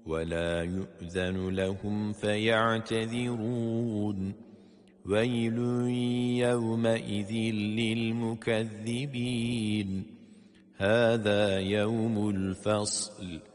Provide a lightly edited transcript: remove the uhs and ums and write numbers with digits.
ولا يؤذن لهم فيعتذرون ويل يومئذ للمكذبين هذا يوم الفصل